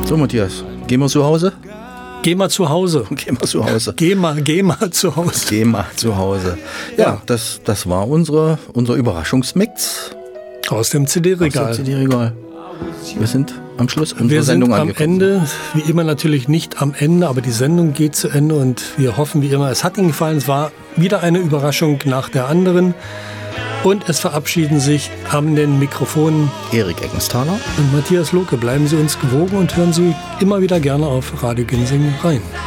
So, Matthias, gehen wir zu Hause? Geh mal zu Hause. Geh mal zu Hause. Geh mal zu Hause. Geh mal zu Hause. Ja, das war unser Überraschungsmix. Aus dem CD-Regal. Wir sind am Schluss unserer Sendung angekommen. Wir sind am Ende, wie immer natürlich nicht am Ende, aber die Sendung geht zu Ende und wir hoffen wie immer, es hat Ihnen gefallen. Es war wieder eine Überraschung nach der anderen. Und es verabschieden sich an den Mikrofonen Erik Eckenthaler und Matthias Lohke. Bleiben Sie uns gewogen und hören Sie immer wieder gerne auf Radio Ginsing rein.